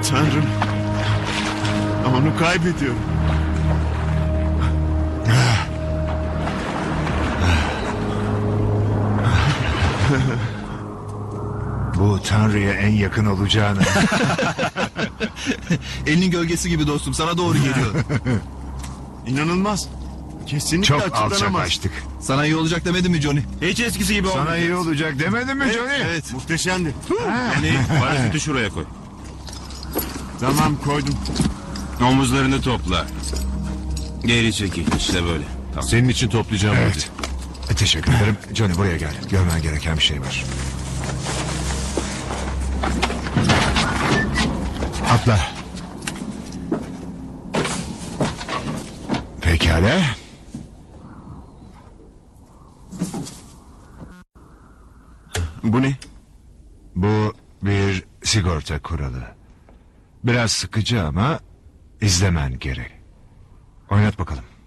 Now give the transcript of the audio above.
Tanrım. Onu kaybediyorum. Bu Tanrı'ya en yakın olacağını... Elinin gölgesi gibi dostum, sana doğru geliyor. İnanılmaz. Kesinlikle Çok alçak açıklanamaz. açtık. Sana iyi olacak demedim mi Johnny? Hiç eskisi gibi olmadı. Sana iyi olacak demedin mi Johnny? Evet, muhteşemdi. Yani paraziti şuraya koy. Tamam, koydum. Omuzlarını topla. Geri çekil, işte böyle. Tamam. Senin için toplayacağım. Evet. Teşekkür ederim. Johnny buraya gel. Görmen gereken bir şey var. Atla. Pekala. Bu ne? Bu bir sigorta kuralı. Biraz sıkıcı ama izlemen gerek. Oynat bakalım.